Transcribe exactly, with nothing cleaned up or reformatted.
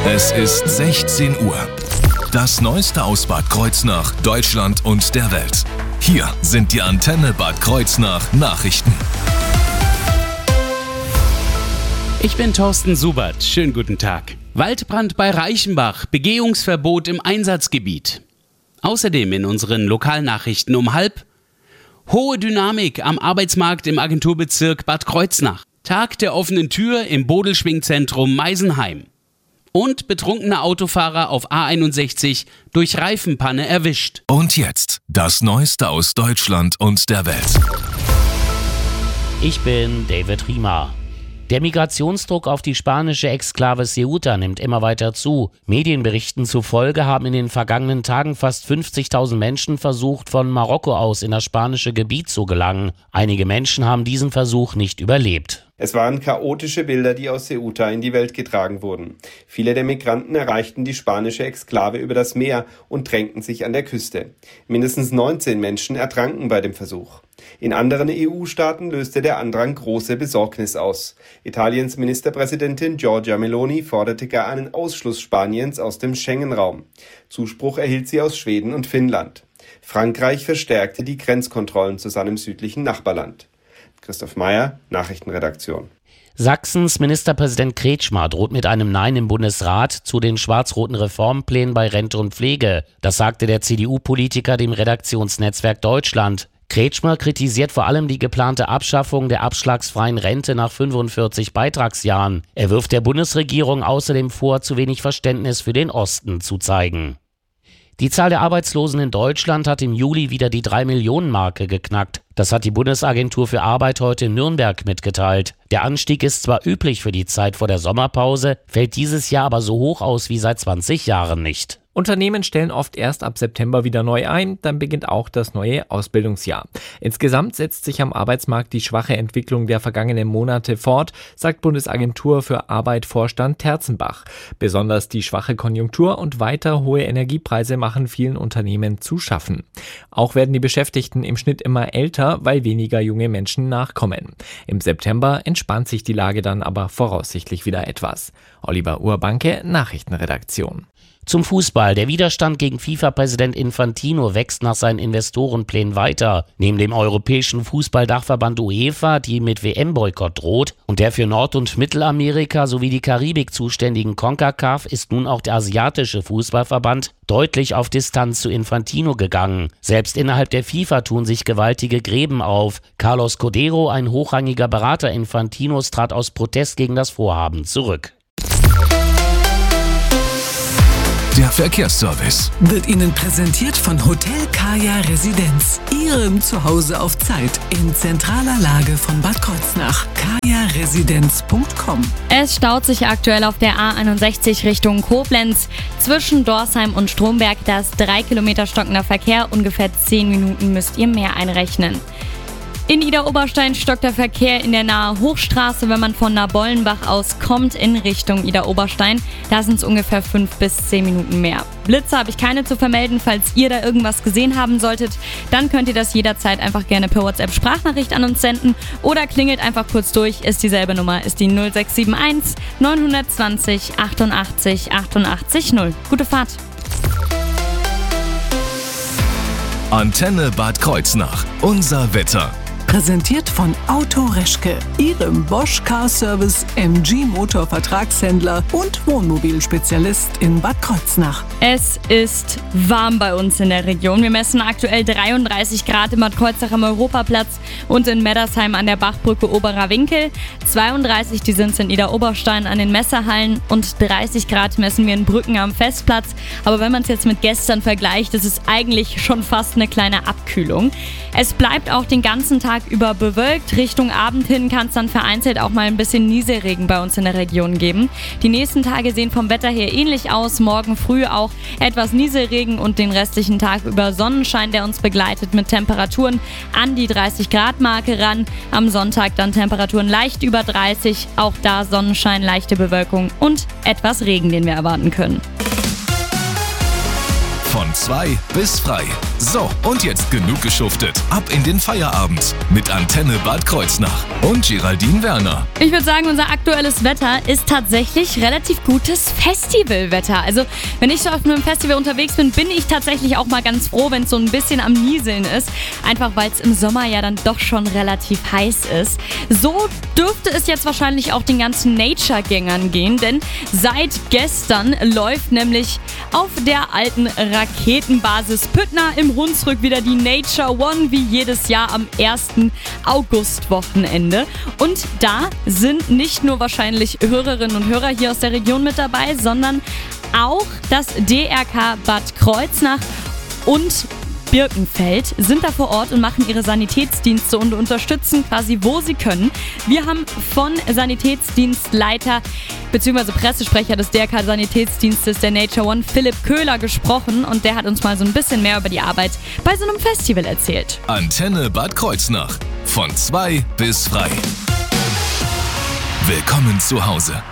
Es ist sechzehn Uhr. Das Neueste aus Bad Kreuznach, Deutschland und der Welt. Hier sind die Antenne Bad Kreuznach Nachrichten. Ich bin Thorsten Subert. Schönen guten Tag. Waldbrand bei Reichenbach, Begehungsverbot im Einsatzgebiet. Außerdem in unseren Lokalnachrichten um halb: hohe Dynamik am Arbeitsmarkt im Agenturbezirk Bad Kreuznach. Tag der offenen Tür im Bodelschwingzentrum Meisenheim. Und betrunkene Autofahrer auf A einundsechzig durch Reifenpanne erwischt. Und jetzt das Neueste aus Deutschland und der Welt. Ich bin David Riemer. Der Migrationsdruck auf die spanische Exklave Ceuta nimmt immer weiter zu. Medienberichten zufolge haben in den vergangenen Tagen fast fünfzigtausend Menschen versucht, von Marokko aus in das spanische Gebiet zu gelangen. Einige Menschen haben diesen Versuch nicht überlebt. Es waren chaotische Bilder, die aus Ceuta in die Welt getragen wurden. Viele der Migranten erreichten die spanische Exklave über das Meer und drängten sich an der Küste. Mindestens neunzehn Menschen ertranken bei dem Versuch. In anderen E U-Staaten löste der Andrang große Besorgnis aus. Italiens Ministerpräsidentin Giorgia Meloni forderte gar einen Ausschluss Spaniens aus dem Schengen-Raum. Zuspruch erhielt sie aus Schweden und Finnland. Frankreich verstärkte die Grenzkontrollen zu seinem südlichen Nachbarland. Christoph Meyer, Nachrichtenredaktion. Sachsens Ministerpräsident Kretschmer droht mit einem Nein im Bundesrat zu den schwarz-roten Reformplänen bei Rente und Pflege. Das sagte der C D U-Politiker dem Redaktionsnetzwerk Deutschland. Kretschmer kritisiert vor allem die geplante Abschaffung der abschlagsfreien Rente nach fünfundvierzig Beitragsjahren. Er wirft der Bundesregierung außerdem vor, zu wenig Verständnis für den Osten zu zeigen. Die Zahl der Arbeitslosen in Deutschland hat im Juli wieder die drei Millionen Marke geknackt. Das hat die Bundesagentur für Arbeit heute in Nürnberg mitgeteilt. Der Anstieg ist zwar üblich für die Zeit vor der Sommerpause, fällt dieses Jahr aber so hoch aus wie seit zwanzig Jahren nicht. Unternehmen stellen oft erst ab September wieder neu ein, dann beginnt auch das neue Ausbildungsjahr. Insgesamt setzt sich am Arbeitsmarkt die schwache Entwicklung der vergangenen Monate fort, sagt Bundesagentur für Arbeit-Vorstand Terzenbach. Besonders die schwache Konjunktur und weiter hohe Energiepreise machen vielen Unternehmen zu schaffen. Auch werden die Beschäftigten im Schnitt immer älter, weil weniger junge Menschen nachkommen. Im September entspannt sich die Lage dann aber voraussichtlich wieder etwas. Oliver Urbanke, Nachrichtenredaktion. Zum Fußball. Der Widerstand gegen FIFA-Präsident Infantino wächst nach seinen Investorenplänen weiter. Neben dem europäischen Fußballdachverband UEFA, die mit W M-Boykott droht, und der für Nord- und Mittelamerika sowie die Karibik zuständigen CONCACAF ist nun auch der asiatische Fußballverband deutlich auf Distanz zu Infantino gegangen. Selbst innerhalb der FIFA tun sich gewaltige Gräben auf. Carlos Codero, ein hochrangiger Berater Infantinos, trat aus Protest gegen das Vorhaben zurück. Der Verkehrsservice wird Ihnen präsentiert von Hotel Kaya Residenz, Ihrem Zuhause auf Zeit in zentraler Lage von Bad Kreuznach. kaya residenz punkt com. Es staut sich aktuell auf der A einundsechzig Richtung Koblenz. Zwischen Dorsheim und Stromberg, das drei Kilometer stockender Verkehr, ungefähr zehn Minuten müsst ihr mehr einrechnen. In Idar-Oberstein stockt der Verkehr in der nahe Hochstraße, wenn man von Nabollenbach aus kommt in Richtung Idar-Oberstein. Da sind es ungefähr fünf bis zehn Minuten mehr. Blitze habe ich keine zu vermelden. Falls ihr da irgendwas gesehen haben solltet, dann könnt ihr das jederzeit einfach gerne per WhatsApp-Sprachnachricht an uns senden oder klingelt einfach kurz durch. Ist dieselbe Nummer, ist die null sechs sieben eins neun zwei null achtundachtzig achtundachtzig null. Gute Fahrt! Antenne Bad Kreuznach. Unser Wetter. Präsentiert von Auto Reschke, Ihrem Bosch Car Service M G Motor Vertragshändler und Wohnmobilspezialist in Bad Kreuznach. Es ist warm bei uns in der Region. Wir messen aktuell dreiunddreißig Grad in Bad Kreuznach am Europaplatz und in Meddersheim an der Bachbrücke Oberer Winkel. zweiunddreißig, die sind in Idar-Oberstein an den Messerhallen und dreißig Grad messen wir in Brücken am Festplatz. Aber wenn man es jetzt mit gestern vergleicht, ist es eigentlich schon fast eine kleine Abkühlung. Es bleibt auch den ganzen Tag über bewölkt. Richtung Abend hin kann es dann vereinzelt auch mal ein bisschen Nieselregen bei uns in der Region geben. Die nächsten Tage sehen vom Wetter her ähnlich aus. Morgen früh auch etwas Nieselregen und den restlichen Tag über Sonnenschein, der uns begleitet mit Temperaturen an die dreißig Grad Marke ran. Am Sonntag dann Temperaturen leicht über dreißig. Auch da Sonnenschein, leichte Bewölkung und etwas Regen, den wir erwarten können. Von zwei bis frei. So, und jetzt genug geschuftet. Ab in den Feierabend mit Antenne Bad Kreuznach und Geraldine Werner. Ich würde sagen, unser aktuelles Wetter ist tatsächlich relativ gutes Festivalwetter. Also, wenn ich so auf einem Festival unterwegs bin, bin ich tatsächlich auch mal ganz froh, wenn es so ein bisschen am Nieseln ist. Einfach, weil es im Sommer ja dann doch schon relativ heiß ist. So dürfte es jetzt wahrscheinlich auch den ganzen Nature-Gängern gehen, denn seit gestern läuft nämlich auf der alten Raketenbasis Püttner im Hunsrück wieder die Nature One, wie jedes Jahr am ersten Augustwochenende. Und da sind nicht nur wahrscheinlich Hörerinnen und Hörer hier aus der Region mit dabei, sondern auch das D R K Bad Kreuznach und Birkenfeld sind da vor Ort und machen ihre Sanitätsdienste und unterstützen quasi, wo sie können. Wir haben von Sanitätsdienstleiter bzw. Pressesprecher des D R K Sanitätsdienstes der Nature One, Philipp Köhler, gesprochen und der hat uns mal so ein bisschen mehr über die Arbeit bei so einem Festival erzählt. Antenne Bad Kreuznach. Von zwei bis frei. Willkommen zu Hause.